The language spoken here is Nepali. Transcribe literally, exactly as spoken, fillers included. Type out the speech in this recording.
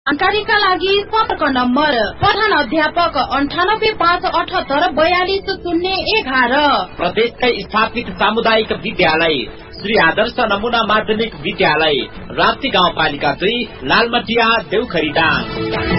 जानकारीका लागि सम्पर्क नम्बर प्रधान अध्यापक अन्ठानब्बे पाँच अठहत्तर बयालिस शून्य एघार। प्रदेशकै स्थापित सामुदायिक विद्यालय श्री आदर्श नमुना माध्यमिक विद्यालय राप्ती गाउँपालिका दुई लालमटिया देउखरीदाङ।